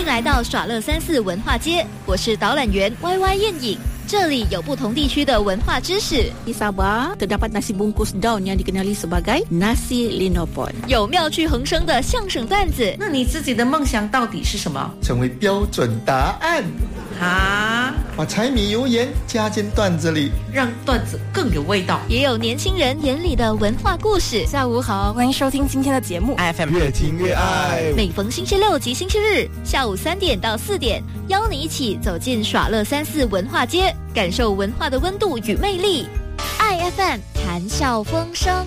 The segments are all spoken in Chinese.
迎来到耍乐34文化街，我是导览员 YY 燕颖。这里有不同地区的文化知识。 Di Sabah terdapat nasi bungkus daun yang dikenali sebagai nasi linopon。 有妙趣横生的相声段子。 那你自己的梦想到底是什么？ 成为标准答案。 啊， 把柴米油盐加进段子里， 让段子更有味道。 也有年轻人眼里的文化故事。 下午好，欢迎收听今天的节目 FM 越听越爱。 每逢星期六及星期日下午3点到4点，邀你一起走进耍乐34文化街，感受文化的温度与魅力。爱 FM 谈笑风生。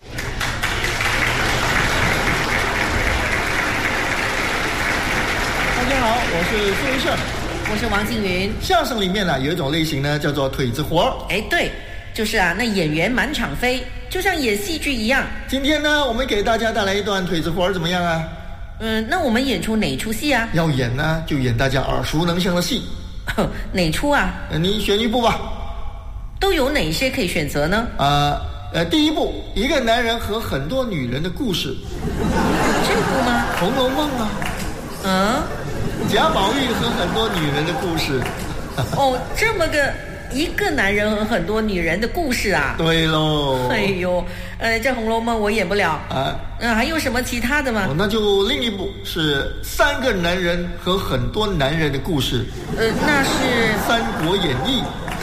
大家好，我是苏维盛， 我是王静云。 相声里面有一种类型呢，叫做腿子活。 对，就是那演员满场飞，就像演戏剧一样。 今天呢，我们给大家带来一段腿子活，怎么样啊？ 那我们演出哪出戏啊？ 要演呢，就演大家耳熟能详的戏。 哪出啊？ 你选一部吧。 都有哪些可以选择呢？ 第一部，一个男人和很多女人的故事。 这部吗？ 《红楼梦》啊。贾宝玉和很多女人的故事。 这么个一个男人和很多女人的故事啊。 对喽。 哎呦，这《红楼梦》我演不了啊。还有什么其他的吗？ 那就另一部是3个男人和很多男人的故事。 那是 《三国演义》。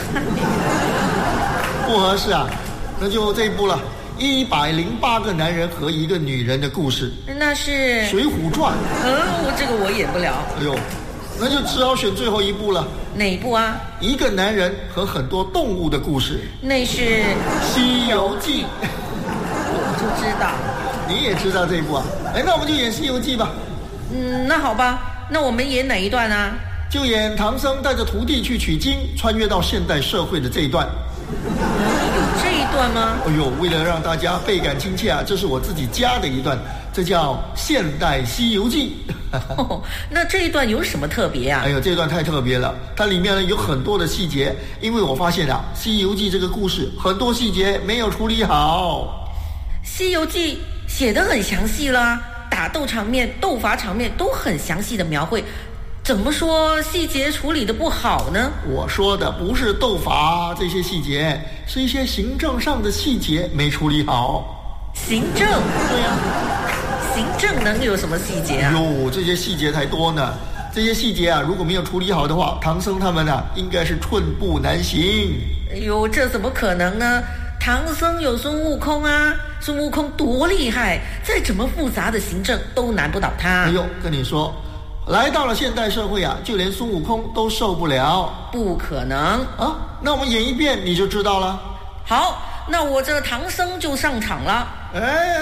不合适啊，那就这一部了。108个男人和一个女人的故事。 那是 《水浒传》。 这个我演不了。 哎呦，那就只好选最后一部了。 哪一部啊？ 一个男人和很多动物的故事。 那是《 西游记》。 我就知道。 你也知道这一部啊？那我们就演《西游记》吧。 那好吧，那我们演哪一段啊？ 就演唐僧带着徒弟去取经，穿越到现代社会的这一段。 有这一段吗？ 为了让大家倍感亲切啊，这是我自己加的一段，这叫现代西游记。 那这一段有什么特别啊？ 这一段太特别了，它里面有很多的细节，因为我发现西游记这个故事很多细节没有处理好。 西游记写得很详细啦，打斗场面、斗法场面都很详细的描绘，怎么说细节处理的不好呢？ 我说的不是斗法这些细节，是一些行政上的细节没处理好。 行政？对呀。行政能有什么细节啊？ 这些细节太多呢。这些细节如果没有处理好的话，唐僧他们应该是寸步难行。 这怎么可能呢？唐僧有孙悟空啊，孙悟空多厉害，再怎么复杂的行政都难不倒他。 跟你说，来到了现代社会就连孙悟空都受不了。 不可能啊！那我们演一遍你就知道了。 好，那我这唐僧就上场了。